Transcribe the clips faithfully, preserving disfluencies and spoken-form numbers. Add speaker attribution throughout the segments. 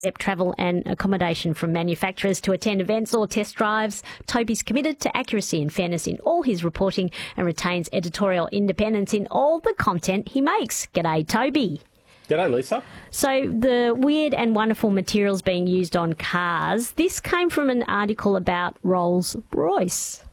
Speaker 1: travel and accommodation from manufacturers to attend events or test drives. Toby's committed to accuracy and fairness in all his reporting and retains editorial independence in all the content he makes. G'day, Toby.
Speaker 2: G'day, Lisa.
Speaker 1: So the weird and wonderful materials being used on cars, this came from an article about Rolls-Royce.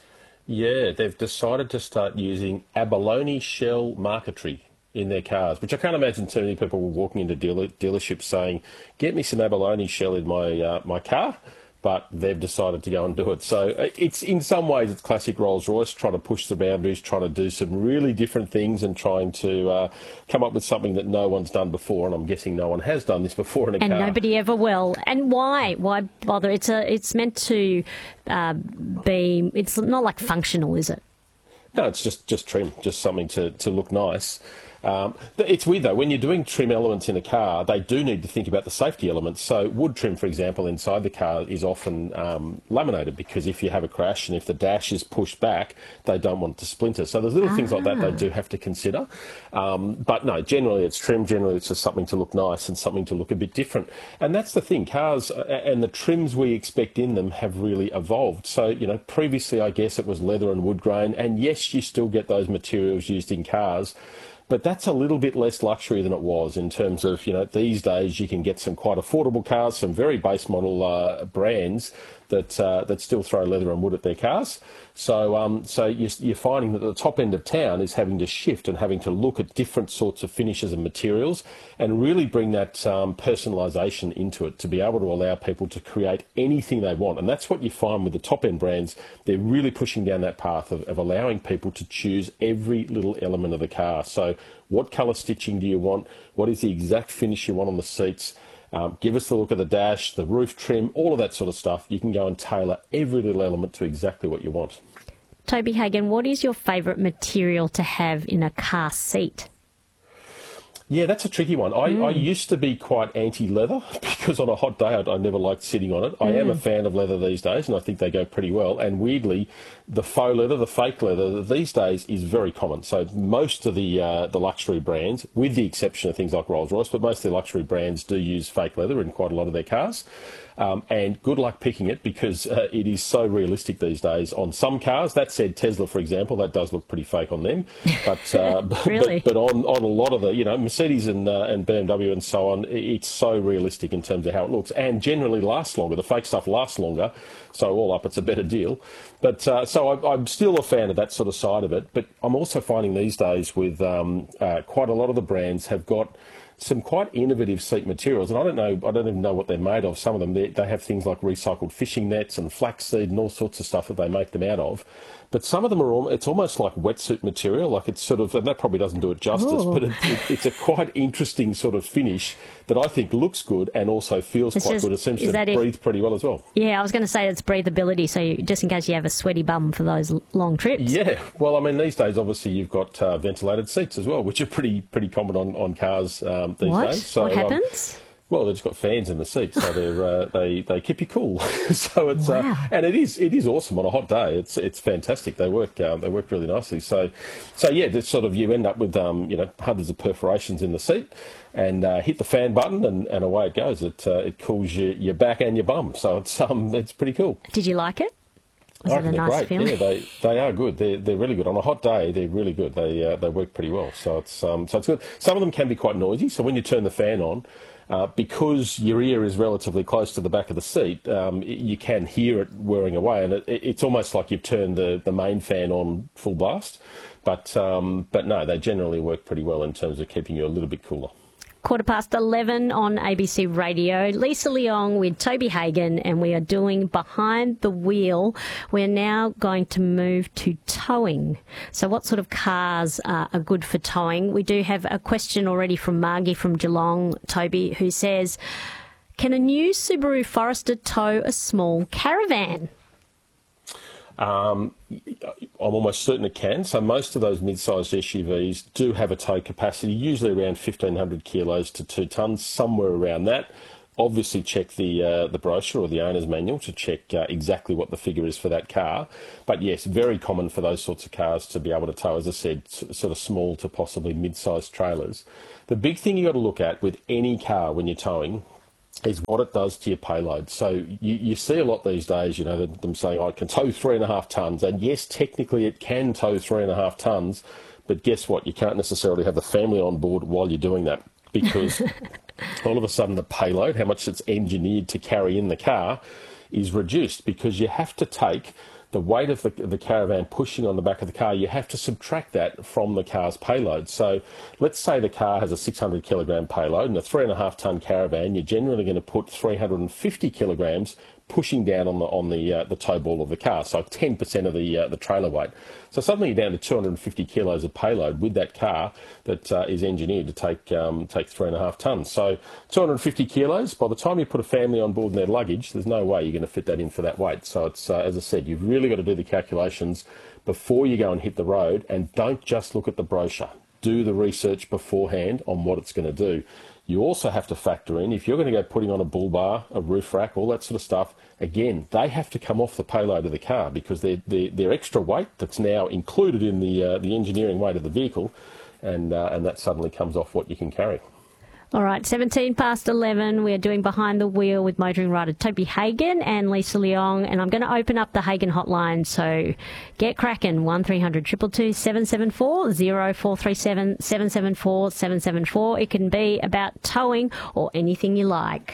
Speaker 2: Yeah, they've decided to start using abalone shell marquetry in their cars, which I can't imagine too many people were walking into dealer, dealerships saying, get me some abalone shell in my uh, my car, but they've decided to go and do it. So it's in some ways it's classic Rolls-Royce, trying to push the boundaries, trying to do some really different things and trying to uh, come up with something that no one's done before, and I'm guessing no one has done this before in a
Speaker 1: and
Speaker 2: car.
Speaker 1: And nobody ever will. And why? Why bother? It's a. It's meant to uh, be, it's not like functional, is it?
Speaker 2: No, it's just, just trim, just something to, to look nice. Um, it's weird though, when you're doing trim elements in a car, they do need to think about the safety elements. So wood trim, for example, inside the car is often um, laminated, because if you have a crash and if the dash is pushed back, they don't want it to splinter. So there's little ah. things like that they do have to consider. Um, but no, generally it's trim, generally it's just something to look nice and something to look a bit different. And that's the thing, cars and the trims we expect in them have really evolved. So, you know, previously I guess it was leather and wood grain, and yes, you still get those materials used in cars, but that's a little bit less luxury than it was in terms of, you know, these days you can get some quite affordable cars, some very base model uh, brands that uh, that still throw leather and wood at their cars. So um, so you're, you're finding that the top end of town is having to shift and having to look at different sorts of finishes and materials and really bring that um, personalisation into it to be able to allow people to create anything they want. And that's what you find with the top end brands. They're really pushing down that path of, of allowing people to choose every little element of the car. So what colour stitching do you want? What is the exact finish you want on the seats? Um, give us the look of the dash, the roof trim, all of that sort of stuff. You can go and tailor every little element to exactly what you want.
Speaker 1: Toby Hagan, what is your favourite material to have in a car seat?
Speaker 2: Yeah, that's a tricky one. I,
Speaker 1: mm.
Speaker 2: I used to be quite anti-leather because on a hot day I, I never liked sitting on it. I mm. am a fan of leather these days, and I think they go pretty well. And weirdly, the faux leather, the fake leather, these days is very common. So most of the uh, the luxury brands, with the exception of things like Rolls-Royce, but most of the luxury brands do use fake leather in quite a lot of their cars. Um, and good luck picking it, because uh, it is so realistic these days on some cars. That said, Tesla, for example, that does look pretty fake on them. But uh,
Speaker 1: really?
Speaker 2: but, but on, on a lot of the, you know, Mercedes and uh, and B M W and so on, it's so realistic in terms of how it looks, and generally lasts longer. The fake stuff lasts longer, so all up, it's a better deal. But uh, so I, I'm still a fan of that sort of side of it. But I'm also finding these days with um, uh, quite a lot of the brands have got some quite innovative seat materials, and I don't know, I don't even know what they're made of. Some of them, they, they have things like recycled fishing nets and flaxseed and all sorts of stuff that they make them out of. But some of them are, all, it's almost like wetsuit material, like it's sort of, and that probably doesn't do it justice, Ooh. but it, it, it's a quite interesting sort of finish that I think looks good and also feels it's quite just, good. It seems to breathe it? pretty well as well.
Speaker 1: Yeah, I was going to say it's breathability, so you, just in case you have a sweaty bum for those long trips.
Speaker 2: Yeah, well, I mean, these days, obviously, you've got uh, ventilated seats as well, which are pretty pretty common on, on cars um, these
Speaker 1: what?
Speaker 2: days. So,
Speaker 1: what happens?
Speaker 2: Um, Well, they've just got fans in the seats, so they're, uh, they they keep you cool. so it's
Speaker 1: wow.
Speaker 2: uh, and it is it is awesome on a hot day. It's it's fantastic. They work um, they work really nicely. So so yeah, it's sort of you end up with um, you know hundreds of perforations in the seat, and uh, hit the fan button, and, and away it goes. It uh, it cools your, your back and your bum. So it's um it's pretty cool.
Speaker 1: Did you like it? Was
Speaker 2: I
Speaker 1: it a
Speaker 2: they're
Speaker 1: nice
Speaker 2: great.
Speaker 1: feeling?
Speaker 2: Yeah, they they are good. They're they're really good on a hot day. They're really good. They uh, they work pretty well. So it's um so it's good. Some of them can be quite noisy. So when you turn the fan on, Uh, because your ear is relatively close to the back of the seat, um, you can hear it whirring away, and it, it's almost like you've turned the, the main fan on full blast. But um, but no, they generally work pretty well in terms of keeping you a little bit cooler.
Speaker 1: Quarter past eleven on A B C Radio. Lisa Leong with Toby Hagan, and we are doing Behind the Wheel. We're now going to move to towing. So what sort of cars uh, are good for towing? We do have a question already from Margie from Geelong, Toby, who says, can a new Subaru Forester tow a small caravan?
Speaker 2: Um, I'm almost certain it can. So most of those mid-sized S U Vs do have a tow capacity, usually around fifteen hundred kilos to two tonnes, somewhere around that. Obviously check the uh, the brochure or the owner's manual to check uh, exactly what the figure is for that car. But yes, very common for those sorts of cars to be able to tow, as I said, sort of small to possibly mid-sized trailers. The big thing you got to look at with any car when you're towing is what it does to your payload. So you, you see a lot these days, you know, them saying, I can tow three and a half tonnes. And yes, technically it can tow three and a half tonnes, but guess what? You can't necessarily have the family on board while you're doing that, because all of a sudden the payload, how much it's engineered to carry in the car, is reduced, because you have to take the weight of the, the caravan pushing on the back of the car, you have to subtract that from the car's payload. So let's say the car has a six hundred kilogram payload and a three and a half tonne caravan, you're generally going to put three hundred fifty kilograms pushing down on the on the uh, the tow ball of the car, so ten percent of the uh, the trailer weight. So suddenly you're down to two hundred fifty kilos of payload with that car that uh, is engineered to take um, take three and a half tonnes. So two hundred fifty kilos. By the time you put a family on board in their luggage, there's no way you're going to fit that in for that weight. So it's uh, as I said, you've really got to do the calculations before you go and hit the road, and don't just look at the brochure. Do the research beforehand on what it's going to do. You also have to factor in, if you're going to go putting on a bull bar, a roof rack, all that sort of stuff, again, they have to come off the payload of the car, because they're, they're, they're extra weight that's now included in the uh, the engineering weight of the vehicle, and uh, and that suddenly comes off what you can carry.
Speaker 1: All right, seventeen past eleven, we're doing Behind the Wheel with motoring rider Toby Hagen and Lisa Leong, and I'm going to open up the Hagen hotline, so get cracking, one three hundred two two two seven seven four, zero four three seven seven seven four seven seven four. It can be about towing or anything you like.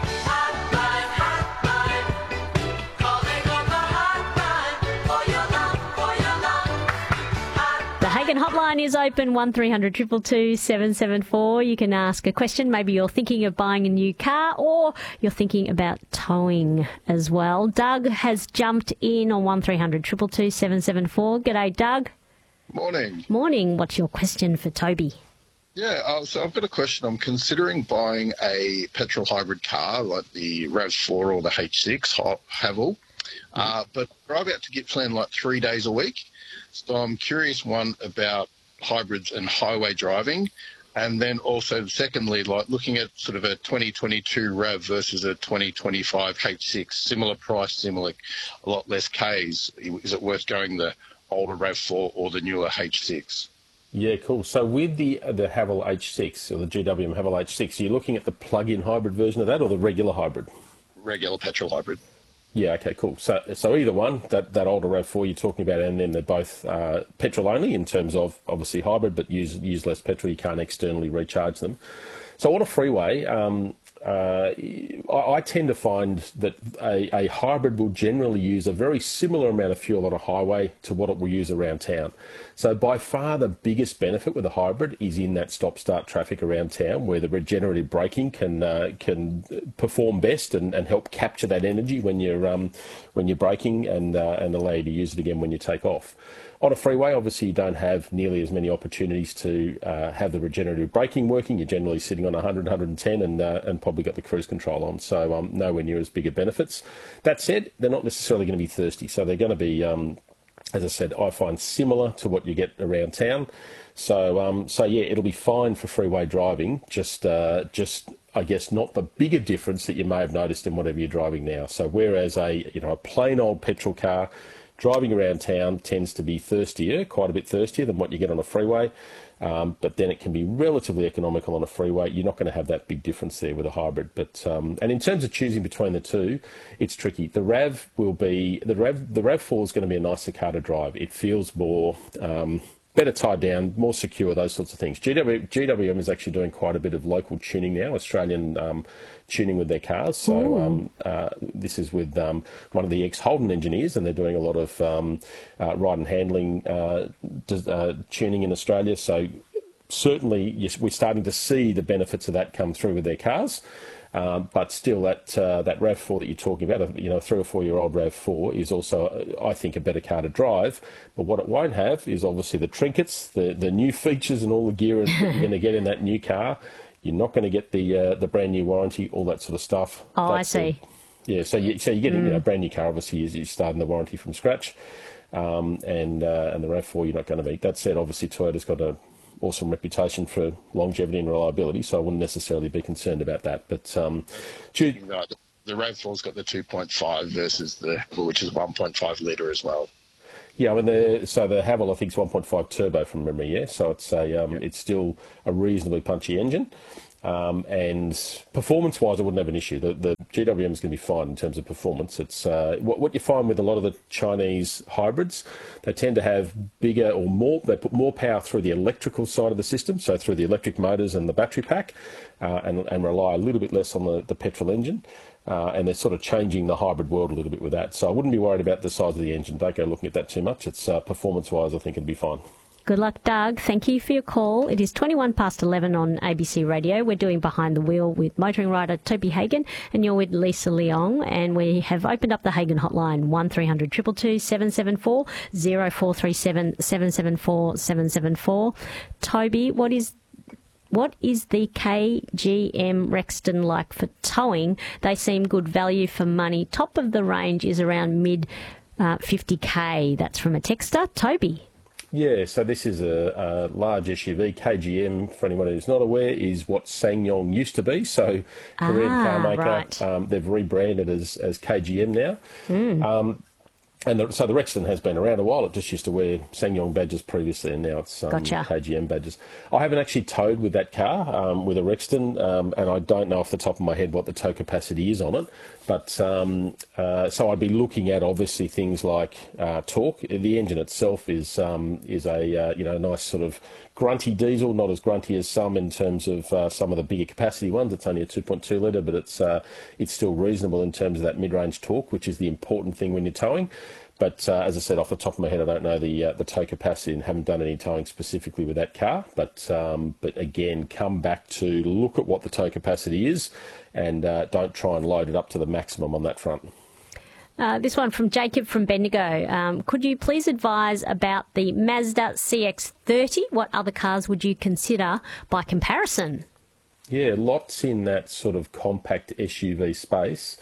Speaker 1: Hagen hotline is open, one three hundred two two two seven seven four. You can ask a question. Maybe you're thinking of buying a new car, or you're thinking about towing as well. Doug has jumped in on one three hundred two two two seven seven four. G'day, Doug.
Speaker 3: Morning.
Speaker 1: Morning. What's your question for Toby?
Speaker 3: Yeah, uh, so I've got a question. I'm considering buying a petrol hybrid car like the RAV four or the H six Haval, uh, but drive out to Gippsland like three days a week. So I'm curious, one, about hybrids and highway driving, and then also, secondly, like looking at sort of a twenty twenty-two RAV versus a twenty twenty-five H six, similar price, similar, a lot less Ks. Is it worth going the older RAV four or the newer H six?
Speaker 2: Yeah, cool. So with the the Haval H six, or the G W M Haval H six, are you looking at the plug-in hybrid version of that or the regular hybrid?
Speaker 3: Regular petrol hybrid.
Speaker 2: Yeah, okay, cool. So so either one, that, that older RAV four you're talking about, and then they're both uh, petrol only in terms of obviously hybrid, but use use less petrol. You can't externally recharge them. So on a freeway, um, uh, I, I tend to find that a, a hybrid will generally use a very similar amount of fuel on a highway to what it will use around town. So by far the biggest benefit with a hybrid is in that stop-start traffic around town, where the regenerative braking can uh, can perform best and, and help capture that energy when you're um, when you're braking, and uh, and allow you to use it again when you take off. On a freeway, obviously, you don't have nearly as many opportunities to uh, have the regenerative braking working. You're generally sitting on one hundred, one hundred ten, and uh, and probably got the cruise control on, so um, nowhere near as big a benefits. That said, they're not necessarily going to be thirsty, so they're going to be, um, as I said, I find similar to what you get around town. So, um, so yeah, it'll be fine for freeway driving. Just, uh, just I guess, not the bigger difference that you may have noticed in whatever you're driving now. So, whereas a you know a plain old petrol car driving around town tends to be thirstier, quite a bit thirstier than what you get on a freeway, um, but then it can be relatively economical on a freeway. You're not going to have that big difference there with a hybrid. But um, and in terms of choosing between the two, it's tricky. The RAV will be the RAV. The RAV four is going to be a nicer car to drive. It feels more um, better tied down, more secure, those sorts of things. G W, G W M is actually doing quite a bit of local tuning now, Australian um, tuning with their cars. So um, uh, this is with um, one of the ex-Holden engineers, and they're doing a lot of um, uh, ride and handling uh, uh, tuning in Australia. So certainly, yes, we're starting to see the benefits of that come through with their cars. Um, but still, that uh, that RAV four that you're talking about, you know, a three or four year old RAV four is also, I think, a better car to drive. But what it won't have is obviously the trinkets, the the new features, and all the gear that you're going to get in that new car. You're not going to get the uh, the brand new warranty, all that sort of stuff.
Speaker 1: Oh,
Speaker 2: That's
Speaker 1: I see.
Speaker 2: The, yeah, so you so you're getting
Speaker 1: mm.
Speaker 2: you know, a brand new car. Obviously, you're starting the warranty from scratch, um, and uh, and the RAV four you're not going to meet. That said, obviously Toyota's got a awesome reputation for longevity and reliability, so I wouldn't necessarily be concerned about that. But um,
Speaker 3: no, the RAV four's got the two point five versus the, which is one point five litre as well.
Speaker 2: Yeah, I mean, the, so the Haval, I think, is one point five turbo from memory, yeah? So it's a, um, yeah. it's still a reasonably punchy engine. Um, and performance-wise, I wouldn't have an issue. The, the G W M is going to be fine in terms of performance. It's uh, what, what you find with a lot of the Chinese hybrids, they tend to have bigger or more, they put more power through the electrical side of the system, so through the electric motors and the battery pack, uh, and, and rely a little bit less on the, the petrol engine. Uh, and they're sort of changing the hybrid world a little bit with that. So I wouldn't be worried about the size of the engine. Don't go looking at that too much. It's uh, performance-wise, I think it'd be fine.
Speaker 1: Good luck, Doug. Thank you for your call. It is twenty-one past eleven on A B C Radio. We're doing Behind the Wheel with motoring rider Toby Hagen, and you're with Lisa Leong. And we have opened up the Hagen hotline, one three hundred two two two seven seven four, oh four three seven seven seven four seven seven four. Toby, what is what is the K G M Rexton like for towing? They seem good value for money. Top of the range is around mid uh, fifty K. That's from a texter. Toby.
Speaker 2: Yeah, so this is a, a large S U V. K G M, for anyone who's not aware, is what SsangYong used to be. So Korean
Speaker 1: ah,
Speaker 2: car maker,
Speaker 1: right.
Speaker 2: um, they've rebranded as, as K G M now.
Speaker 1: Mm.
Speaker 2: Um, and the, so the Rexton has been around a while. It just used to wear SsangYong badges previously, and now it's um,
Speaker 1: Gotcha.
Speaker 2: K G M badges. I haven't actually towed with that car, um, with a Rexton, um, and I don't know off the top of my head what the tow capacity is on it. But um, uh, so I'd be looking at obviously things like uh, torque. The engine itself is um, is a uh, you know nice sort of grunty diesel, not as grunty as some in terms of uh, some of the bigger capacity ones. It's only a two point two litre, but it's uh, it's still reasonable in terms of that mid-range torque, which is the important thing when you're towing. But uh, as I said, off the top of my head, I don't know the uh, the tow capacity and haven't done any towing specifically with that car. But um, but again, come back to look at what the tow capacity is, and uh, don't try and load it up to the maximum on that front.
Speaker 1: Uh, this one from Jacob from Bendigo. Um, could you please advise about the Mazda C X thirty? What other cars would you consider by comparison?
Speaker 2: Yeah, lots in that sort of compact S U V space.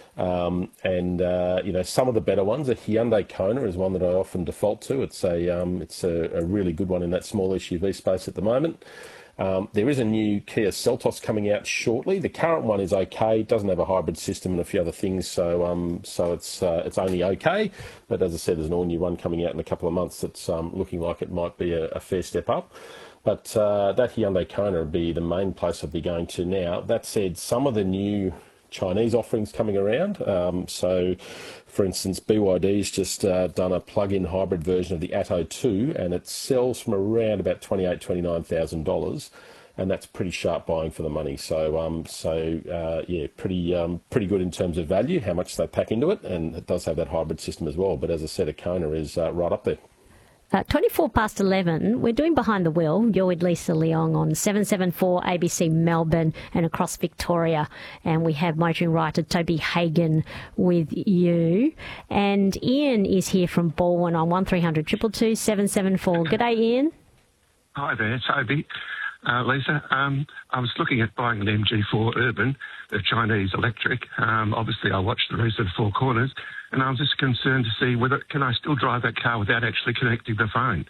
Speaker 2: Um, and, uh, you know, some of the better ones, a Hyundai Kona is one that I often default to. It's a um, it's a, a really good one in that small S U V space at the moment. Um, there is a new Kia Seltos coming out shortly. The current one is okay. It doesn't have a hybrid system and a few other things, so um, so it's uh, it's only okay. But as I said, there's an all-new one coming out in a couple of months that's um, looking like it might be a, a fair step up. But uh, that Hyundai Kona would be the main place I'd be going to now. That said, some of the new Chinese offerings coming around. Um, so, for instance, B Y D's just uh, done a plug-in hybrid version of the Atto two, and it sells from around about twenty-eight thousand dollars, twenty-nine thousand dollars, and that's pretty sharp buying for the money. So, um, so uh, yeah, pretty um, pretty good in terms of value, how much they pack into it, and it does have that hybrid system as well. But as I said, a Kona is uh, right up there.
Speaker 1: Uh, twenty-four past eleven, we're doing Behind the Wheel. You're with Lisa Leong on seven seven four A B C Melbourne and across Victoria. And we have motoring writer Toby Hagen with you. And Ian is here from Baldwin on one three hundred two two two seven seven four. G'day, Ian.
Speaker 4: Hi there, Toby. Uh, Lisa, um, I was looking at buying an M G four Urban, the Chinese electric. Um, obviously, I watched the race of the Four Corners, and I was just concerned to see whether can I still drive that car without actually connecting the phone.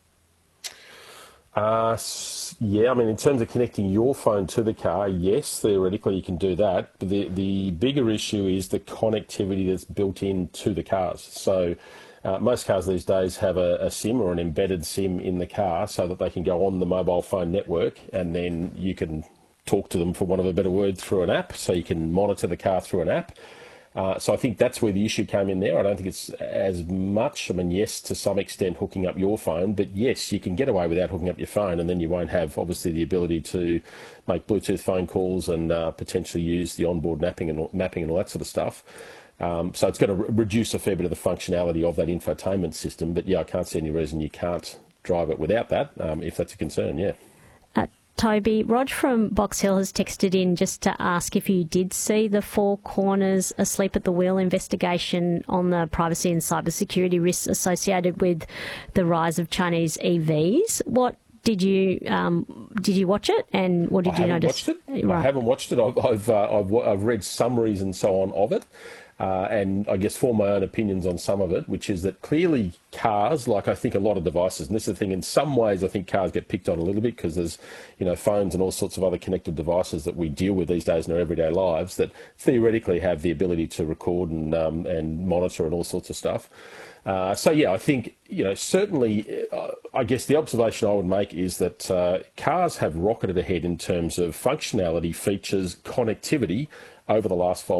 Speaker 2: Uh, yeah, I mean, in terms of connecting your phone to the car, yes, theoretically you can do that. But the, the bigger issue is the connectivity that's built into the cars. So uh, most cars these days have a, a SIM or an embedded SIM in the car so that they can go on the mobile phone network, and then you can talk to them, for want of a better word, through an app. So you can monitor the car through an app. Uh, so I think that's where the issue came in there. I don't think it's as much. I mean, yes, to some extent hooking up your phone, but yes, you can get away without hooking up your phone, and then you won't have, obviously, the ability to make Bluetooth phone calls and uh, potentially use the onboard mapping and mapping and all that sort of stuff. Um, so it's going to re- reduce a fair bit of the functionality of that infotainment system. But yeah, I can't see any reason you can't drive it without that, um, if that's a concern, yeah.
Speaker 1: Uh, Toby, Rog from Box Hill has texted in just to ask if you did see the Four Corners Asleep at the Wheel investigation on the privacy and cybersecurity risks associated with the rise of Chinese E Vs. What did you um, did you watch it, and what did
Speaker 2: I
Speaker 1: you
Speaker 2: haven't
Speaker 1: notice?
Speaker 2: Watched it.
Speaker 1: Right.
Speaker 2: I haven't watched it. I've I've, uh, I've I've read summaries and so on of it. uh, and I guess form my own opinions on some of it, which is that clearly cars, like I think a lot of devices, and this is the thing, in some ways I think cars get picked on a little bit because there's, you know, phones and all sorts of other connected devices that we deal with these days in our everyday lives that theoretically have the ability to record and um, and monitor and all sorts of stuff. Uh, so yeah, I think, you know, certainly, uh, I guess the observation I would make is that uh, cars have rocketed ahead in terms of functionality, features, connectivity over the last five